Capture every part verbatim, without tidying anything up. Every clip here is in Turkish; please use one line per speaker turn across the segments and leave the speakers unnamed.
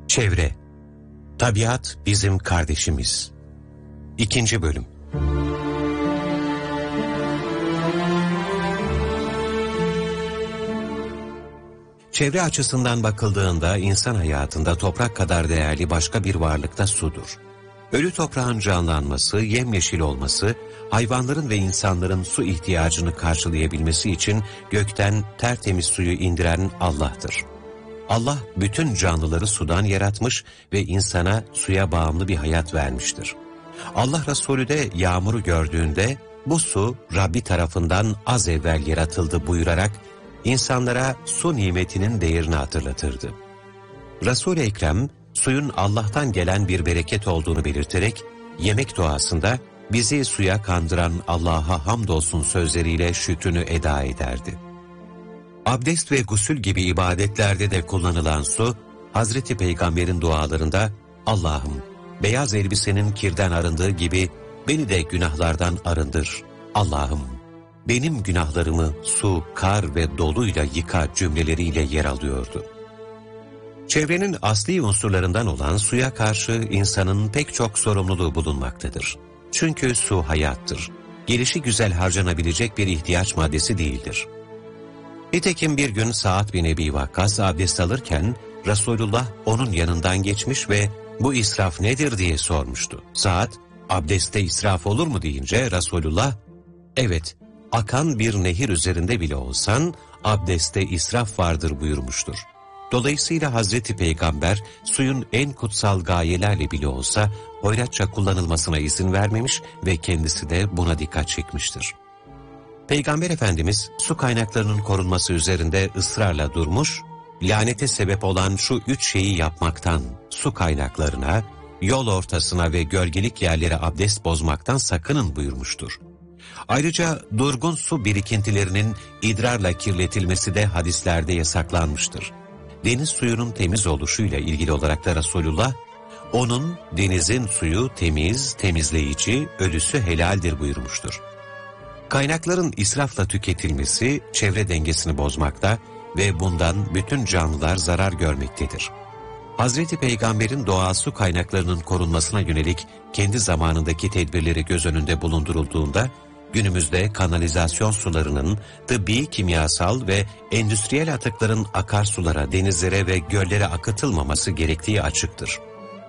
Çevre, tabiat bizim kardeşimiz. İkinci bölüm. Çevre açısından bakıldığında insan hayatında toprak kadar değerli başka bir varlık da sudur. Ölü toprağın canlanması, yemyeşil olması, hayvanların ve insanların su ihtiyacını karşılayabilmesi için gökten tertemiz suyu indiren Allah'tır. Allah bütün canlıları sudan yaratmış ve insana suya bağımlı bir hayat vermiştir. Allah Resulü de yağmuru gördüğünde bu su Rabbi tarafından az evvel yaratıldı buyurarak insanlara su nimetinin değerini hatırlatırdı. Resul-i Ekrem suyun Allah'tan gelen bir bereket olduğunu belirterek yemek duasında bizi suya kandıran Allah'a hamdolsun sözleriyle şükrünü eda ederdi. Abdest ve gusül gibi ibadetlerde de kullanılan su, Hazreti Peygamber'in dualarında Allah'ım beyaz elbisenin kirden arındığı gibi beni de günahlardan arındır. Allah'ım benim günahlarımı su, kar ve doluyla yıka cümleleriyle yer alıyordu. Çevrenin asli unsurlarından olan suya karşı insanın pek çok sorumluluğu bulunmaktadır. Çünkü su hayattır. Gelişi güzel harcanabilecek bir ihtiyaç maddesi değildir. Nitekim bir gün Sa'd bin Ebi Vakkas abdest alırken Resulullah onun yanından geçmiş ve bu israf nedir diye sormuştu. Sa'd, abdestte israf olur mu deyince Resulullah, evet akan bir nehir üzerinde bile olsan abdestte israf vardır buyurmuştur. Dolayısıyla Hazreti Peygamber suyun en kutsal gayelerle bile olsa hoyratça kullanılmasına izin vermemiş ve kendisi de buna dikkat çekmiştir. Peygamber Efendimiz su kaynaklarının korunması üzerinde ısrarla durmuş, lanete sebep olan şu üç şeyi yapmaktan, su kaynaklarına, yol ortasına ve gölgelik yerlere abdest bozmaktan sakının buyurmuştur. Ayrıca durgun su birikintilerinin idrarla kirletilmesi de hadislerde yasaklanmıştır. Deniz suyunun temiz oluşuyla ilgili olarak da Resulullah, onun denizin suyu temiz, temizleyici, ölüsü helaldir buyurmuştur. Kaynakların israfla tüketilmesi çevre dengesini bozmakta ve bundan bütün canlılar zarar görmektedir. Hazreti Peygamber'in doğal su kaynaklarının korunmasına yönelik kendi zamanındaki tedbirleri göz önünde bulundurulduğunda, günümüzde kanalizasyon sularının tıbbi, kimyasal ve endüstriyel atıkların akarsulara, denizlere ve göllere akıtılmaması gerektiği açıktır.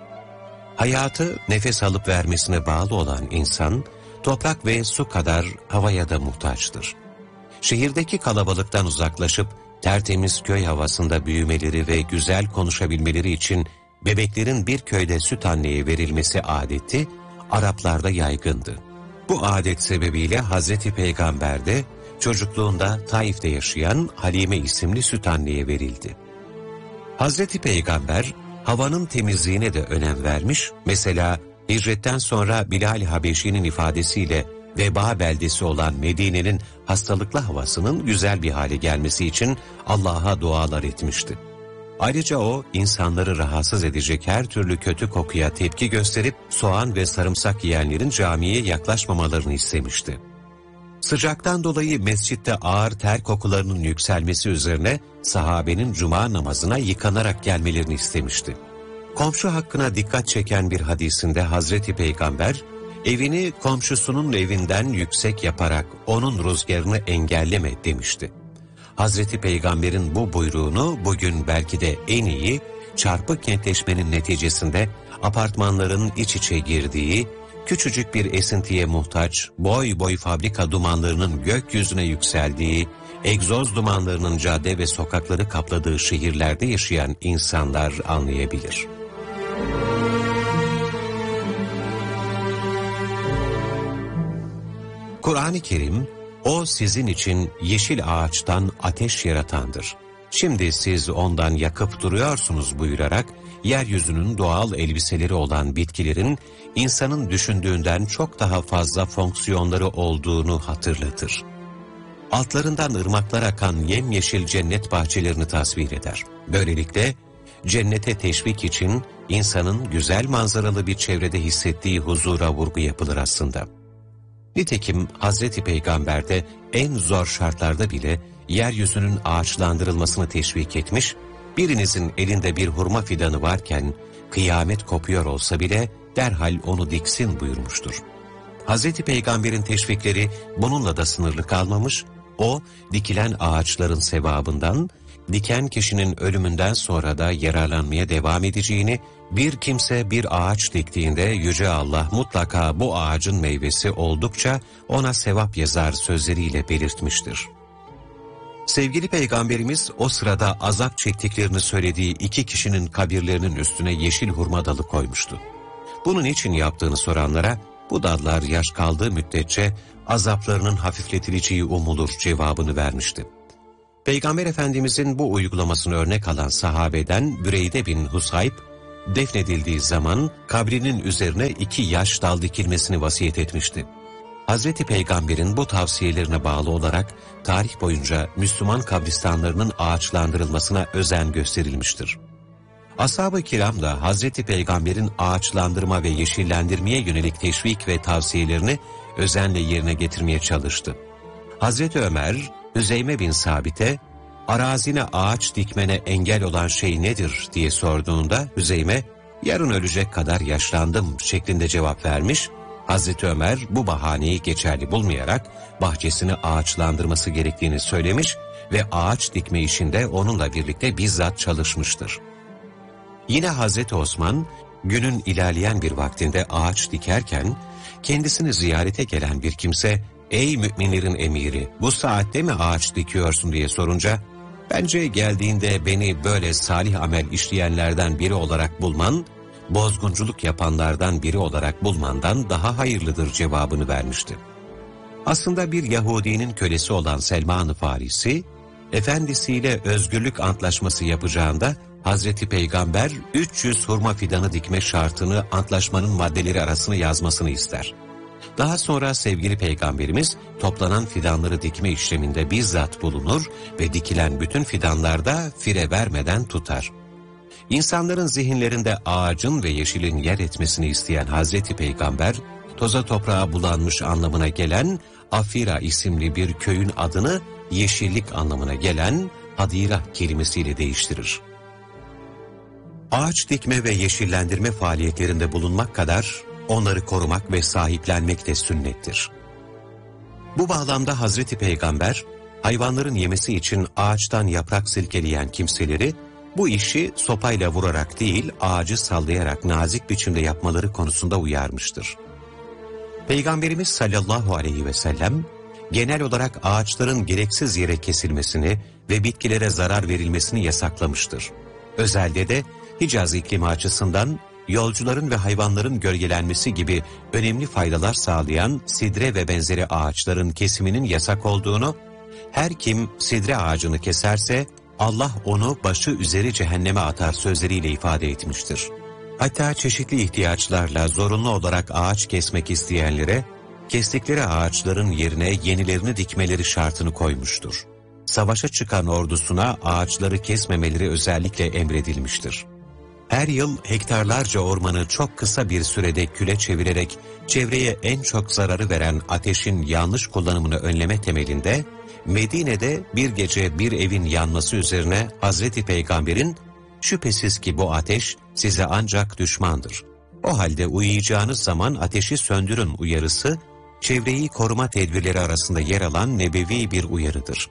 Hayatı nefes alıp vermesine bağlı olan insan, toprak ve su kadar havaya da muhtaçtır. Şehirdeki kalabalıktan uzaklaşıp tertemiz köy havasında büyümeleri ve güzel konuşabilmeleri için bebeklerin bir köyde süt anneye verilmesi adeti Araplarda yaygındı. Bu adet sebebiyle Hazreti Peygamber de çocukluğunda Taif'te yaşayan Halime isimli süt anneye verildi. Hazreti Peygamber havanın temizliğine de önem vermiş, mesela hicretten sonra Bilal Habeşi'nin ifadesiyle veba beldesi olan Medine'nin hastalıklı havasının güzel bir hale gelmesi için Allah'a dualar etmişti. Ayrıca o, insanları rahatsız edecek her türlü kötü kokuya tepki gösterip soğan ve sarımsak yiyenlerin camiye yaklaşmamalarını istemişti. Sıcaktan dolayı mescitte ağır ter kokularının yükselmesi üzerine sahabenin cuma namazına yıkanarak gelmelerini istemişti. Komşu hakkına dikkat çeken bir hadisinde Hazreti Peygamber, evini komşusunun evinden yüksek yaparak onun rüzgarını engelleme demişti. Hazreti Peygamber'in bu buyruğunu bugün belki de en iyi, çarpık kentleşmenin neticesinde apartmanların iç içe girdiği, küçücük bir esintiye muhtaç, boy boy fabrika dumanlarının gökyüzüne yükseldiği, egzoz dumanlarının cadde ve sokakları kapladığı şehirlerde yaşayan insanlar anlayabilir. Kur'an-ı Kerim, o sizin için yeşil ağaçtan ateş yaratandır. Şimdi siz ondan yakıp duruyorsunuz buyurarak, yeryüzünün doğal elbiseleri olan bitkilerin, insanın düşündüğünden çok daha fazla fonksiyonları olduğunu hatırlatır. Altlarından ırmaklar akan yemyeşil cennet bahçelerini tasvir eder. Böylelikle, cennete teşvik için insanın güzel manzaralı bir çevrede hissettiği huzura vurgu yapılır aslında. Nitekim Hazreti Peygamber de en zor şartlarda bile yeryüzünün ağaçlandırılmasını teşvik etmiş, Birinizin elinde bir hurma fidanı varken kıyamet kopuyor olsa bile derhal onu diksin buyurmuştur. Hazreti Peygamber'in teşvikleri bununla da sınırlı kalmamış, o dikilen ağaçların sevabından, diken kişinin ölümünden sonra da yararlanmaya devam edeceğini, bir kimse bir ağaç diktiğinde Yüce Allah mutlaka bu ağacın meyvesi oldukça ona sevap yazar sözleriyle belirtmiştir. Sevgili Peygamberimiz o sırada azap çektiklerini söylediği iki kişinin kabirlerinin üstüne yeşil hurma dalı koymuştu. Bunun için yaptığını soranlara, bu dallar yaş kaldığı müddetçe azaplarının hafifletileceği umulur cevabını vermişti. Peygamber Efendimizin bu uygulamasını örnek alan sahabeden Büreyde bin Husayb, defnedildiği zaman kabrinin üzerine iki yaş dal dikilmesini vasiyet etmişti. Hazreti Peygamber'in bu tavsiyelerine bağlı olarak tarih boyunca Müslüman kabristanlarının ağaçlandırılmasına özen gösterilmiştir. Ashab-ı kiram da Hazreti Peygamber'in ağaçlandırma ve yeşillendirmeye yönelik teşvik ve tavsiyelerini özenle yerine getirmeye çalıştı. Hazreti Ömer, Hüzeyme bin Sabit'e, arazine ağaç dikmene engel olan şey nedir diye sorduğunda Hüzeyme, yarın ölecek kadar yaşlandım şeklinde cevap vermiş. Hazreti Ömer bu bahaneyi geçerli bulmayarak bahçesini ağaçlandırması gerektiğini söylemiş ve ağaç dikme işinde onunla birlikte bizzat çalışmıştır. Yine Hazreti Osman, günün ilerleyen bir vaktinde ağaç dikerken, kendisini ziyarete gelen bir kimse, ''Ey müminlerin emiri, bu saatte mi ağaç dikiyorsun?'' diye sorunca, ''Bence geldiğinde beni böyle salih amel işleyenlerden biri olarak bulman, bozgunculuk yapanlardan biri olarak bulmandan daha hayırlıdır.'' cevabını vermişti. Aslında bir Yahudinin kölesi olan Selman-ı Farisi, efendisiyle özgürlük antlaşması yapacağında, Hazreti Peygamber üç yüz hurma fidanı dikme şartını antlaşmanın maddeleri arasına yazmasını ister. Daha sonra sevgili Peygamberimiz toplanan fidanları dikme işleminde bizzat bulunur ve dikilen bütün fidanlarda fire vermeden tutar. İnsanların zihinlerinde ağacın ve yeşilin yer etmesini isteyen Hazreti Peygamber, toza toprağa bulanmış anlamına gelen Afira isimli bir köyün adını yeşillik anlamına gelen Hadira kelimesiyle değiştirir. Ağaç dikme ve yeşillendirme faaliyetlerinde bulunmak kadar onları korumak ve sahiplenmek de sünnettir. Bu bağlamda Hazreti Peygamber, hayvanların yemesi için ağaçtan yaprak silkeleyen kimseleri, bu işi sopayla vurarak değil, ağacı sallayarak nazik biçimde yapmaları konusunda uyarmıştır. Peygamberimiz sallallahu aleyhi ve sellem, genel olarak ağaçların gereksiz yere kesilmesini ve bitkilere zarar verilmesini yasaklamıştır. Özelde de Hicaz iklimi açısından yolcuların ve hayvanların gölgelenmesi gibi önemli faydalar sağlayan sidre ve benzeri ağaçların kesiminin yasak olduğunu, her kim sidre ağacını keserse Allah onu başı üzeri cehenneme atar sözleriyle ifade etmiştir. Hatta çeşitli ihtiyaçlarla zorunlu olarak ağaç kesmek isteyenlere, kestikleri ağaçların yerine yenilerini dikmeleri şartını koymuştur. Savaşa çıkan ordusuna ağaçları kesmemeleri özellikle emredilmiştir. Her yıl hektarlarca ormanı çok kısa bir sürede küle çevirerek çevreye en çok zararı veren ateşin yanlış kullanımını önleme temelinde, Medine'de bir gece bir evin yanması üzerine Hazreti Peygamber'in "Şüphesiz ki bu ateş size ancak düşmandır. O halde uyuyacağınız zaman ateşi söndürün" uyarısı, çevreyi koruma tedbirleri arasında yer alan nebevi bir uyarıdır.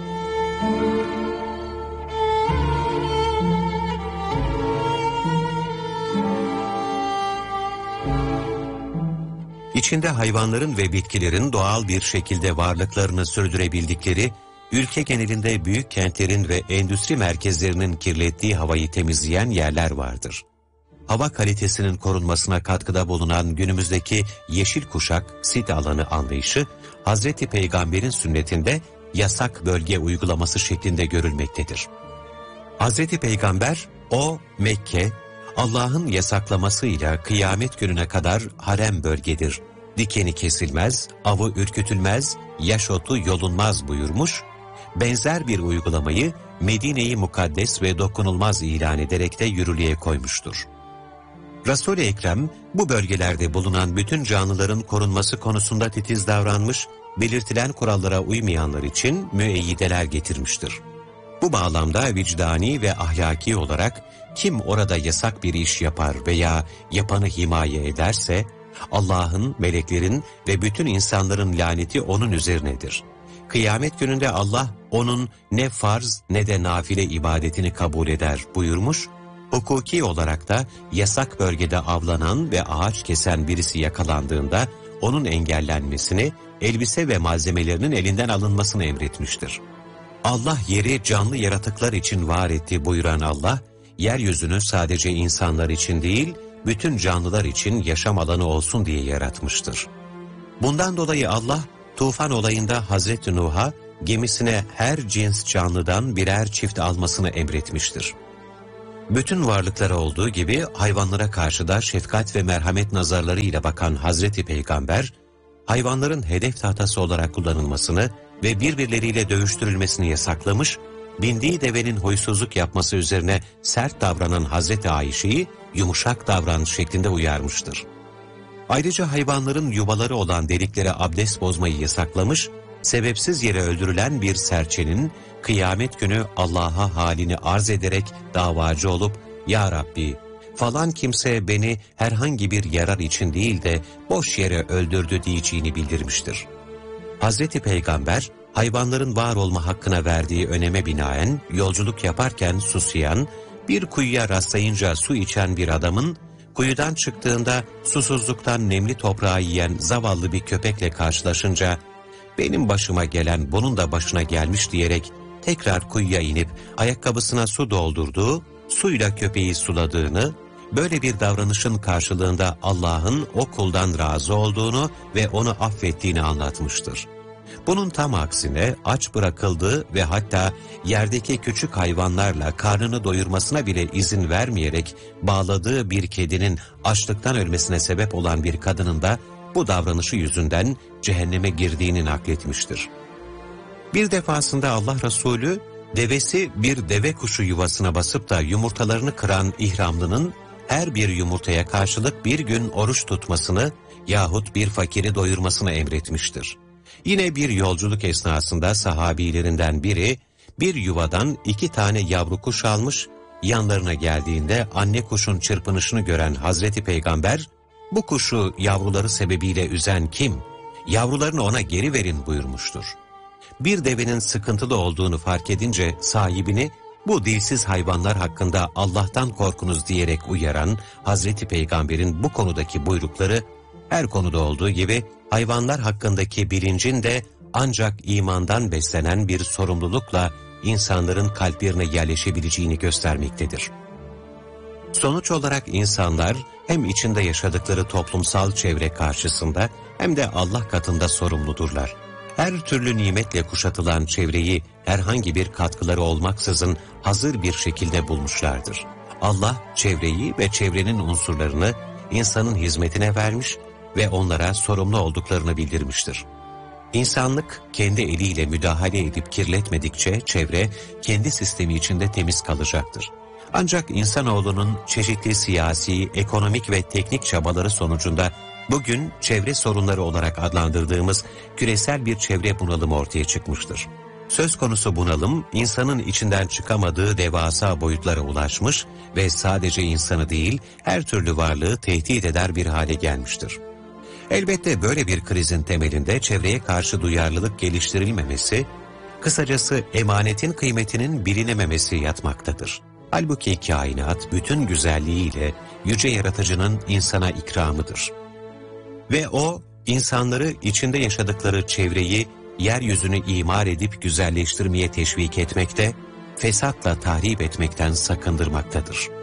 İçinde hayvanların ve bitkilerin doğal bir şekilde varlıklarını sürdürebildikleri, ülke genelinde büyük kentlerin ve endüstri merkezlerinin kirlettiği havayı temizleyen yerler vardır. Hava kalitesinin korunmasına katkıda bulunan günümüzdeki yeşil kuşak, sit alanı anlayışı, Hazreti Peygamber'in sünnetinde yasak bölge uygulaması şeklinde görülmektedir. Hazreti Peygamber, o Mekke, Allah'ın yasaklamasıyla kıyamet gününe kadar harem bölgedir, dikeni kesilmez, avı ürkütülmez, yaş otu yolunmaz buyurmuş, benzer bir uygulamayı Medine-i Mukaddes ve dokunulmaz ilan ederek de yürürlüğe koymuştur. Resul-i Ekrem, bu bölgelerde bulunan bütün canlıların korunması konusunda titiz davranmış, belirtilen kurallara uymayanlar için müeyyideler getirmiştir. Bu bağlamda vicdani ve ahlaki olarak kim orada yasak bir iş yapar veya yapanı himaye ederse, Allah'ın, meleklerin ve bütün insanların laneti onun üzerinedir. Kıyamet gününde Allah onun ne farz ne de nafile ibadetini kabul eder buyurmuş, hukuki olarak da yasak bölgede avlanan ve ağaç kesen birisi yakalandığında onun engellenmesini, elbise ve malzemelerinin elinden alınmasını emretmiştir. Allah yeri canlı yaratıklar için var etti buyuran Allah, yeryüzünü sadece insanlar için değil, bütün canlılar için yaşam alanı olsun diye yaratmıştır. Bundan dolayı Allah, tufan olayında Hazreti Nuh'a gemisine her cins canlıdan birer çift almasını emretmiştir. Bütün varlıklara olduğu gibi hayvanlara karşı da şefkat ve merhamet nazarlarıyla bakan Hazreti Peygamber, hayvanların hedef tahtası olarak kullanılmasını ve birbirleriyle dövüştürülmesini yasaklamış, bindiği devenin huysuzluk yapması üzerine sert davranan Hazreti Ayşe'yi yumuşak davranış şeklinde uyarmıştır. Ayrıca hayvanların yuvaları olan deliklere abdest bozmayı yasaklamış, sebepsiz yere öldürülen bir serçenin kıyamet günü Allah'a halini arz ederek davacı olup, "Ya Rabbi, falan kimse beni herhangi bir yarar için değil de boş yere öldürdü" diyeceğini bildirmiştir. Hazreti Peygamber, hayvanların var olma hakkına verdiği öneme binaen yolculuk yaparken susayan, bir kuyuya rastlayınca su içen bir adamın, kuyudan çıktığında susuzluktan nemli toprağı yiyen zavallı bir köpekle karşılaşınca, "Benim başıma gelen bunun da başına gelmiş" diyerek tekrar kuyuya inip ayakkabısına su doldurduğu, suyla köpeği suladığını, böyle bir davranışın karşılığında Allah'ın o kuldan razı olduğunu ve onu affettiğini anlatmıştır. Bunun tam aksine aç bırakıldığı ve hatta yerdeki küçük hayvanlarla karnını doyurmasına bile izin vermeyerek bağladığı bir kedinin açlıktan ölmesine sebep olan bir kadının da bu davranışı yüzünden cehenneme girdiğini nakletmiştir. Bir defasında Allah Resulü, devesi bir deve kuşu yuvasına basıp da yumurtalarını kıran ihramlının her bir yumurtaya karşılık bir gün oruç tutmasını yahut bir fakiri doyurmasını emretmiştir. Yine bir yolculuk esnasında sahabilerinden biri bir yuvadan iki tane yavru kuş almış, yanlarına geldiğinde anne kuşun çırpınışını gören Hazreti Peygamber, "Bu kuşu yavruları sebebiyle üzen kim? Yavrularını ona geri verin" buyurmuştur. Bir devenin sıkıntılı olduğunu fark edince sahibini, "Bu dilsiz hayvanlar hakkında Allah'tan korkunuz" diyerek uyaran Hazreti Peygamber'in bu konudaki buyrukları, her konuda olduğu gibi hayvanlar hakkındaki bilincin de ancak imandan beslenen bir sorumlulukla insanların kalplerine yerleşebileceğini göstermektedir. Sonuç olarak insanlar hem içinde yaşadıkları toplumsal çevre karşısında hem de Allah katında sorumludurlar. Her türlü nimetle kuşatılan çevreyi herhangi bir katkıları olmaksızın hazır bir şekilde bulmuşlardır. Allah çevreyi ve çevrenin unsurlarını insanın hizmetine vermiş ve onlara sorumlu olduklarını bildirmiştir. İnsanlık kendi eliyle müdahale edip kirletmedikçe çevre kendi sistemi içinde temiz kalacaktır. Ancak insanoğlunun çeşitli siyasi, ekonomik ve teknik çabaları sonucunda bugün çevre sorunları olarak adlandırdığımız küresel bir çevre bunalımı ortaya çıkmıştır. Söz konusu bunalım, insanın içinden çıkamadığı devasa boyutlara ulaşmış ve sadece insanı değil, her türlü varlığı tehdit eder bir hale gelmiştir. Elbette böyle bir krizin temelinde çevreye karşı duyarlılık geliştirilmemesi, kısacası emanetin kıymetinin bilinememesi yatmaktadır. Halbuki kainat bütün güzelliğiyle yüce yaratıcının insana ikramıdır. Ve o, insanları içinde yaşadıkları çevreyi, yeryüzünü imar edip güzelleştirmeye teşvik etmekte, fesatla tahrip etmekten sakındırmaktadır.